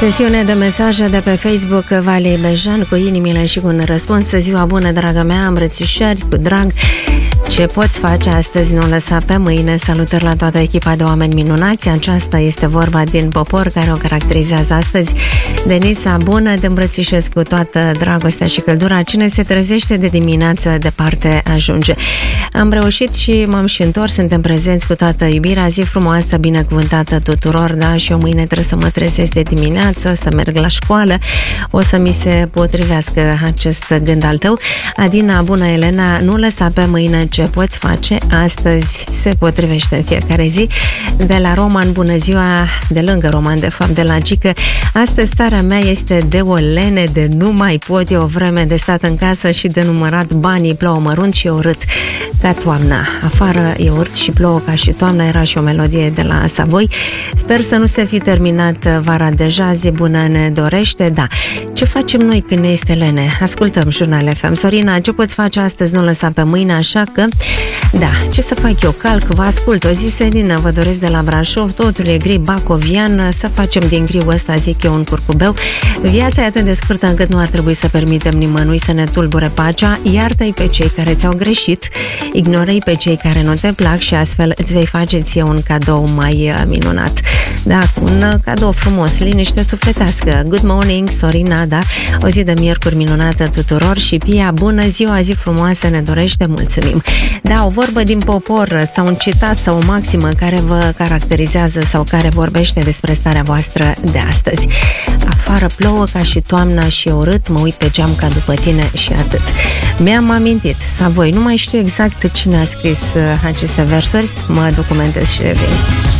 Sesiune de mesaje de pe Facebook Valei Bejan cu inimile și cu un răspuns. Ziua bună, dragă mea, îmbrățișări cu drag. Ce poți face astăzi, nu lăsa pe mâine. Salutări la toată echipa de oameni minunați. Aceasta este vorba din popor care o caracterizează astăzi. Denisa, bună, te îmbrățișez cu toată dragostea și căldura. Cine se trezește de dimineață, departe ajunge. Am reușit și m-am și întors. Suntem prezenți cu toată iubirea. Zi frumoasă, binecuvântată tuturor, da? Și eu mâine trebuie să mă trezesc de dimineață, să merg la școală. O să mi se potrivească acest gând al tău. Adina, bună, Elena, nu lăsa pe mâine. Ce poți face astăzi se potrivește în fiecare zi. De la Roman, bună ziua, de lângă Roman, de fapt, de la Gică. Astăzi starea mea este de o lene, de nu mai pot, e o vreme de stat în casă și de numărat banii, plouă mărunt și e urât ca toamna. Afară e urât și plouă ca și toamna, era și o melodie de la Savoi. Sper să nu se fi terminat vara deja, zi bună ne dorește, da. Ce facem noi când ne este lene? Ascultăm Jurnal FM. Sorina, ce poți face astăzi, nu lăsa pe mâine, așa că, da, ce să fac eu? Calc, vă ascult, o zi senină, vă doresc de la Brașov, totul e gri bacovian, să facem din griul ăsta, zic eu, un curcubeu. Viața e atât de scurtă încât nu ar trebui să permitem nimănui să ne tulbure pacea. Iartă-i pe cei care ți-au greșit, ignoră-i pe cei care nu te plac și astfel îți vei face ție un cadou mai minunat. Da, un cadou frumos, liniște sufletească. Good morning, Sorina, da? O zi de miercuri minunată tuturor și Pia, bună ziua, zi frumoasă ne dorește, mulțumim. Da, o vorbă din popor sau un citat sau o maximă care vă caracterizează sau care vorbește despre starea voastră de astăzi. Afară plouă ca și toamna și urât, mă uit pe geam ca după tine și atât. Mi-am amintit, Savoi, nu mai știu exact cine a scris aceste versuri, mă documentez și revin.